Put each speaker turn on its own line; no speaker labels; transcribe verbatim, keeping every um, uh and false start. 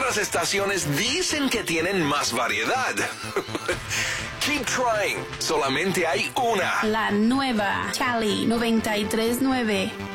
otras estaciones dicen que tienen más variedad. Keep trying. Solamente hay una.
La nueva Cali noventa y tres punto nueve.